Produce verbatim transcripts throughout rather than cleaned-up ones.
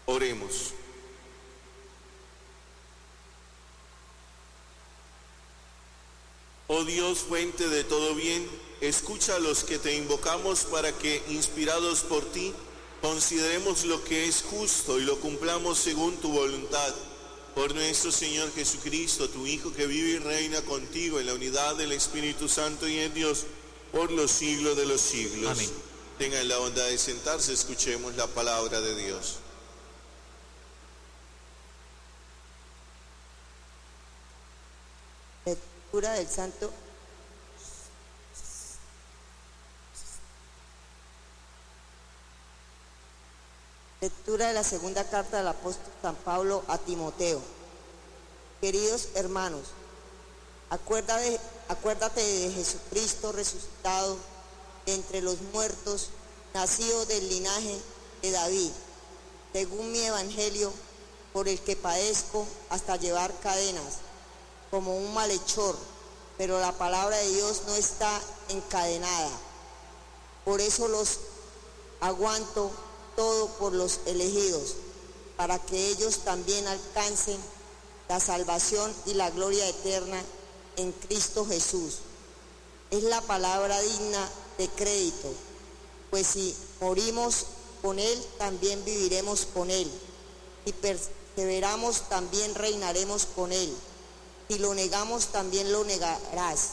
Oremos. Oh Dios, fuente de todo bien, escucha a los que te invocamos para que, inspirados por ti, consideremos lo que es justo y lo cumplamos según tu voluntad. Por nuestro Señor Jesucristo, tu Hijo, que vive y reina contigo en la unidad del Espíritu Santo y en Dios, por los siglos de los siglos. Amén. Tengan la bondad de sentarse, escuchemos la palabra de Dios. Lectura del Santo Lectura de la segunda carta del apóstol San Pablo a Timoteo. Queridos hermanos, acuérdate, acuérdate de Jesucristo resucitado de entre los muertos, nacido del linaje de David, según mi evangelio, por el que padezco hasta llevar cadenas, como un malhechor, pero la palabra de Dios no está encadenada. Por eso los aguanto todo por los elegidos, para que ellos también alcancen la salvación y la gloria eterna en Cristo Jesús. Es la palabra digna de crédito, pues si morimos con Él, también viviremos con Él. Si perseveramos, también reinaremos con Él. Si lo negamos, también lo negarás.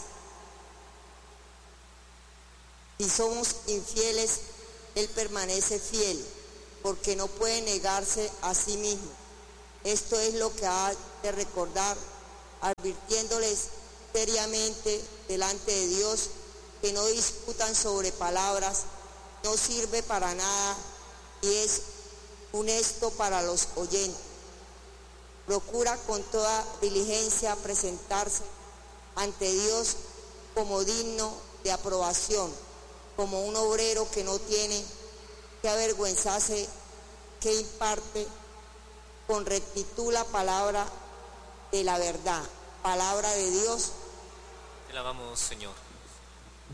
Si somos infieles, Él permanece fiel, porque no puede negarse a sí mismo. Esto es lo que ha de recordar, advirtiéndoles seriamente delante de Dios que no discutan sobre palabras, no sirve para nada y es funesto para los oyentes. Procura con toda diligencia presentarse ante Dios como digno de aprobación, como un obrero que no tiene que avergüenzarse, que imparte con rectitud la palabra de la verdad, palabra de Dios. Te alabamos, Señor.